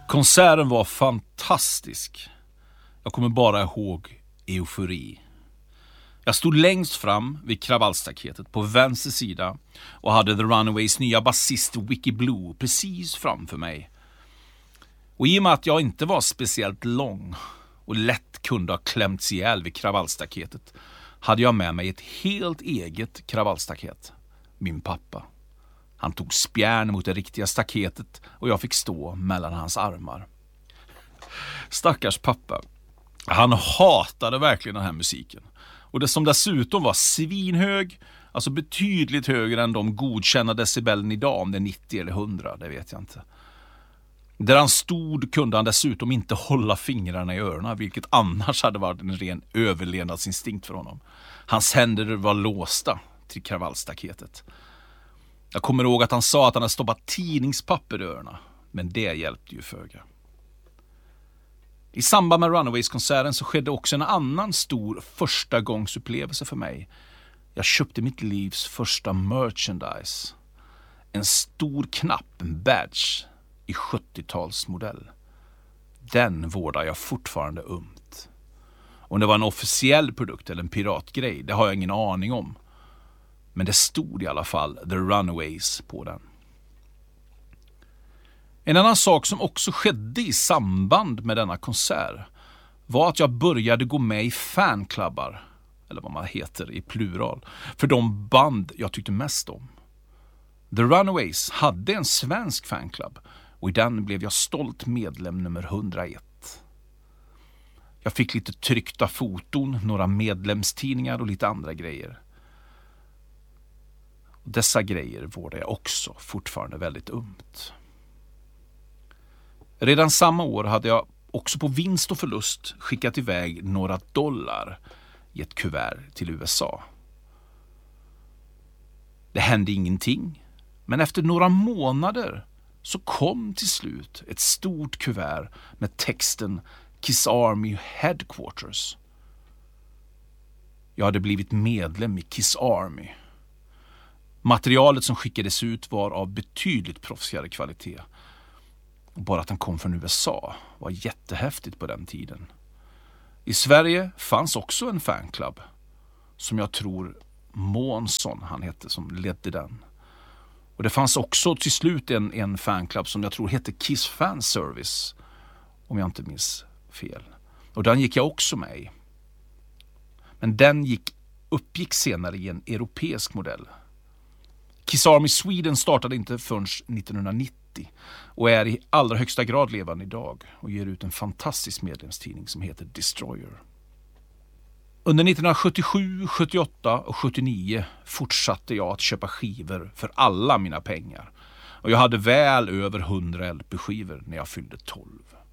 Konserten var fantastisk. Jag kommer bara ihåg eufori. Jag stod längst fram vid kravallstaketet på vänster sida och hade The Runaways nya basist Vicky Blue precis framför mig. Och i och med att jag inte var speciellt lång och lätt kunde ha klämts ihjäl vid kravallstaketet hade jag med mig ett helt eget kravallstaket. Min pappa. Han tog spjärn mot det riktiga staketet och jag fick stå mellan hans armar. Stackars pappa. Han hatade verkligen den här musiken. Och det som dessutom var svinhög, alltså betydligt högre än de godkända decibelen idag, om det är 90 eller 100, det vet jag inte. Där han stod kunde han dessutom inte hålla fingrarna i öronen, vilket annars hade varit en ren överlevnadsinstinkt för honom. Hans händer var låsta till kravallstaketet. Jag kommer ihåg att han sa att han hade stoppat tidningspapper i öronen, men det hjälpte ju föga. I samband med Runaways-konserten så skedde också en annan stor förstagångsupplevelse för mig. Jag köpte mitt livs första merchandise. En stor knapp, en badge i 70-talsmodell. Den vårdar jag fortfarande ömt. Om det var en officiell produkt eller en piratgrej, det har jag ingen aning om. Men det stod i alla fall The Runaways på den. En annan sak som också skedde i samband med denna konsert var att jag började gå med i fanklubbar, eller vad man heter i plural, för de band jag tyckte mest om. The Runaways hade en svensk fanklubb och i den blev jag stolt medlem nummer 101. Jag fick lite tryckta foton, några medlemstidningar och lite andra grejer. Och dessa grejer vårdar jag också fortfarande väldigt ömt. Redan samma år hade jag också på vinst och förlust skickat iväg några dollar i ett kuvert till USA. Det hände ingenting, men efter några månader så kom till slut ett stort kuvert med texten Kiss Army Headquarters. Jag hade blivit medlem i Kiss Army. Materialet som skickades ut var av betydligt proffsigare kvalitet. Och bara att den kom från USA var jättehäftigt på den tiden. I Sverige fanns också en fanklubb som jag tror Månsson han hette som ledde den. Och det fanns också till slut en fanklubb som jag tror hette Kiss Fan Service, om jag inte minns fel. Och den gick jag också med i. Men den uppgick senare i en europeisk modell. Kiss Army Sweden startade inte förrän 1990 och är i allra högsta grad levande idag och ger ut en fantastisk medlemstidning som heter Destroyer. Under 1977, 78 och 79 fortsatte jag att köpa skivor för alla mina pengar. Och jag hade väl över 100 LP-skivor när jag fyllde 12.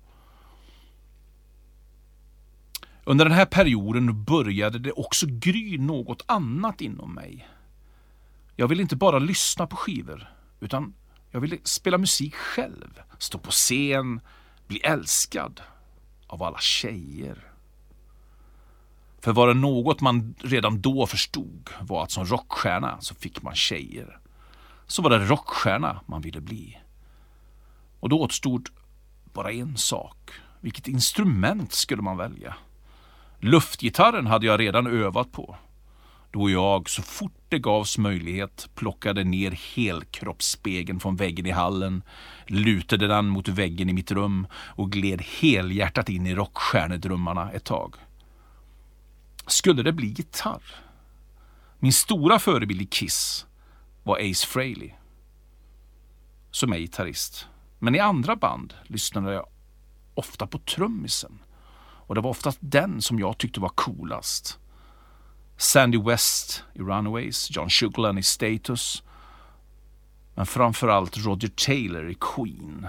Under den här perioden började det också gry något annat inom mig. Jag ville inte bara lyssna på skivor, utan jag ville spela musik själv, stå på scen, bli älskad av alla tjejer. För var det något man redan då förstod var att som rockstjärna så fick man tjejer. Så var det rockstjärna man ville bli. Och då återstod bara en sak. Vilket instrument skulle man välja? Luftgitarren hade jag redan övat på. Då jag så fort det gavs möjlighet plockade ner helkroppsspegeln från väggen i hallen, lutade den mot väggen i mitt rum och gled helhjärtat in i rockstjärnedrömmarna ett tag. Skulle det bli gitarr? Min stora förebild i Kiss var Ace Frehley, som är gitarrist. Men i andra band lyssnade jag ofta på trummisen. Och det var oftast den som jag tyckte var coolast. Sandy West i Runaways, John Shuckland i Status, men framförallt Roger Taylor i Queen.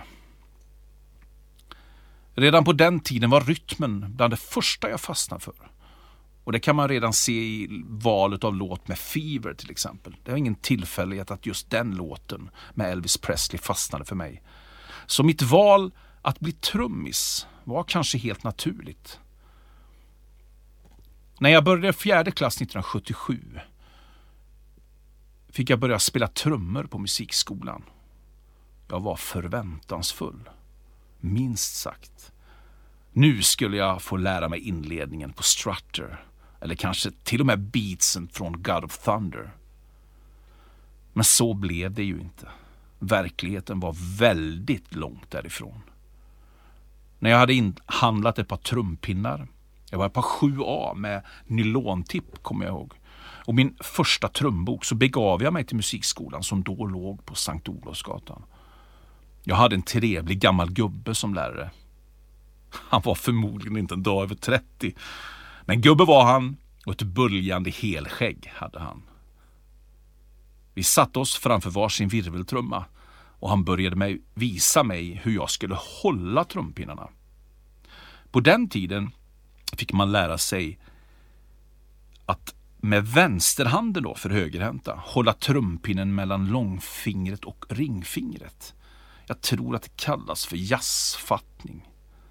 Redan på den tiden var rytmen bland det första jag fastnade för. Och det kan man redan se i valet av låt med Fever till exempel. Det var ingen tillfällighet att just den låten med Elvis Presley fastnade för mig. Så mitt val att bli trummis var kanske helt naturligt. När jag började 4:e klass 1977 fick jag börja spela trummor på musikskolan. Jag var förväntansfull. minst sagt. Nu skulle jag få lära mig inledningen på Strutter, eller kanske till och med beatsen från God of Thunder. Men så blev det ju inte. Verkligheten var väldigt långt därifrån. När jag hade handlat ett par trumpinnar, jag var ett par 7A med nylontipp kommer jag ihåg, och min första trumbok, så begav jag mig till musikskolan som då låg på Sankt Olofsgatan. Jag hade en trevlig gammal gubbe som lärare. Han var förmodligen inte en dag över 30. Men gubbe var han, och ett böljande helskägg hade han. Vi satte oss framför varsin virveltrumma och han började visa mig hur jag skulle hålla trumpinnarna. På den tiden fick man lära sig att med vänsterhanden då för högerhänta hålla trumpinnen mellan långfingret och ringfingret. Jag tror att det kallas för jazzfattning.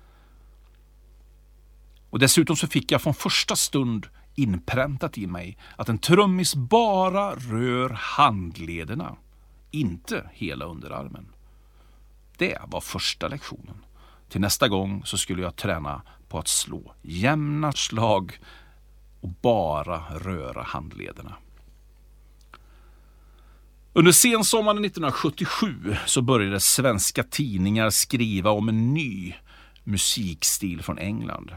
Och dessutom så fick jag från första stund inpräntat i mig att en trummis bara rör handlederna, inte hela underarmen. Det var första lektionen. Till nästa gång så skulle jag träna på att slå jämna slag och bara röra handlederna. Under sensommaren 1977 så började svenska tidningar skriva om en ny musikstil från England.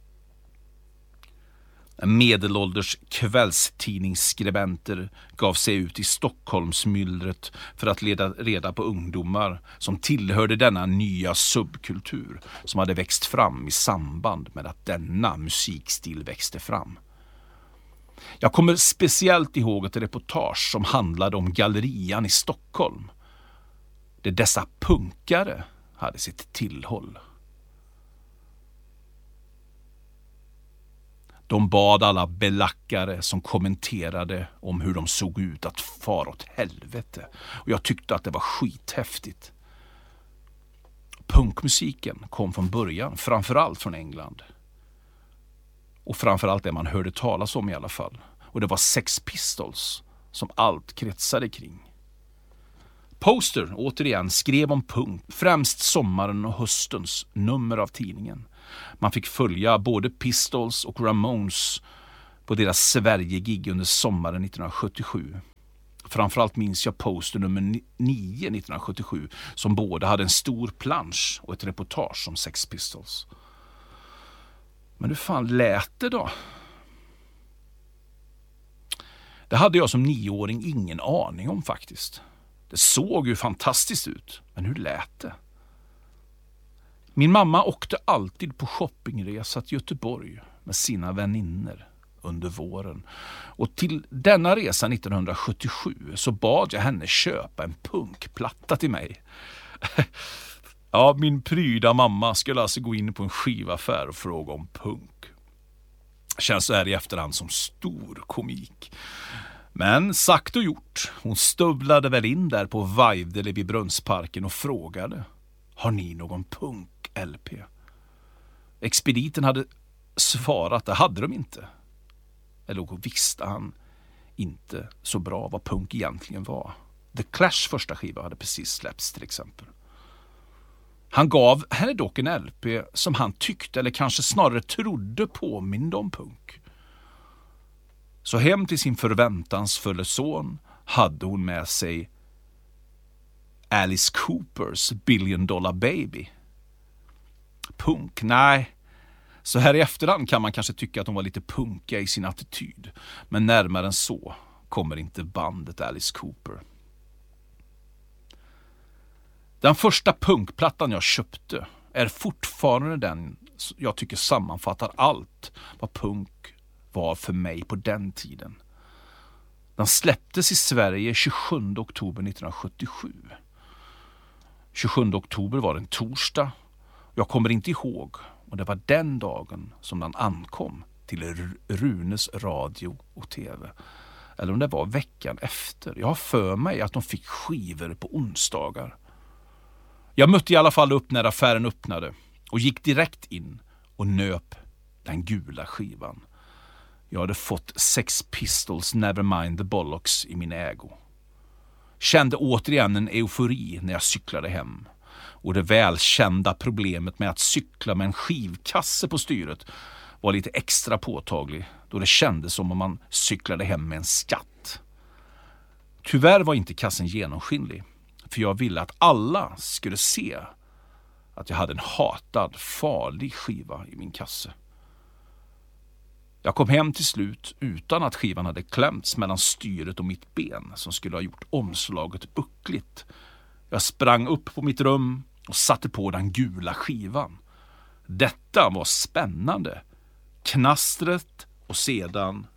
Medelålders kvällstidningsskribenter gav sig ut i Stockholmsmyllret för att leda reda på ungdomar som tillhörde denna nya subkultur som hade växt fram i samband med att denna musikstil växte fram. Jag kommer speciellt ihåg ett reportage som handlade om Gallerian i Stockholm, där dessa punkare hade sitt tillhåll. De bad alla belackare som kommenterade om hur de såg ut att fara åt helvete. Och jag tyckte att det var skithäftigt. Punkmusiken kom från början, framförallt från England. Och framförallt det man hörde talas om i alla fall. Och det var Sex Pistols som allt kretsade kring. Poster, återigen, skrev om punk, främst sommaren och höstens nummer av tidningen. Man fick följa både Pistols och Ramones på deras Sverige-gig under sommaren 1977. Framförallt minns jag Poster nummer 9 1977 som båda hade en stor plansch och ett reportage om Sex Pistols. Men hur fan lät det då? Det hade jag som 9-åring ingen aning om faktiskt. Det såg ju fantastiskt ut, men hur lät det? Min mamma åkte alltid på shoppingresa till Göteborg med sina väninner under våren. Och till denna resa 1977 så bad jag henne köpa en punkplatta till mig. Ja, min pryda mamma skulle alltså gå in på en skivaffär och fråga om punk. Känns så här i efterhand som stor komik. Men sagt och gjort, hon stövlade väl in där på Vajdele vid Brunnsparken och frågade: har ni någon punk-LP? Expediten hade svarat, det hade de inte. Eller visste han inte så bra vad punk egentligen var. The Clash första skiva hade precis släppts till exempel. Han gav henne dock en LP som han tyckte, eller kanske snarare trodde, påminde om punk. Så hem till sin förväntansfulla son hade hon med sig Alice Coopers Billion Dollar Baby. Punk? Nej. Så här i efterhand kan man kanske tycka att de var lite punkiga i sin attityd. Men närmare än så kommer inte bandet Alice Cooper. Den första punkplattan jag köpte är fortfarande den jag tycker sammanfattar allt vad punk var för mig på den tiden. Den släpptes i Sverige 27 oktober 1977. 27 oktober var en torsdag. Jag kommer inte ihåg, och det var den dagen som den ankom till Runes radio och tv. Eller om det var veckan efter. Jag har för mig att de fick skivor på onsdagar. Jag mötte i alla fall upp när affären öppnade och gick direkt in och nöp den gula skivan. Jag hade fått Sex Pistols Nevermind the Bollocks i min ägo. Kände återigen en eufori när jag cyklade hem. Och det välkända problemet med att cykla med en skivkasse på styret var lite extra påtaglig, då det kändes som om man cyklade hem med en skatt. Tyvärr var inte kassen genomskinlig, för jag ville att alla skulle se att jag hade en hatad, farlig skiva i min kasse. Jag kom hem till slut utan att skivan hade klämts mellan styret och mitt ben som skulle ha gjort omslaget buckligt. Jag sprang upp på mitt rum och satte på den gula skivan. Detta var spännande. Knastret och sedan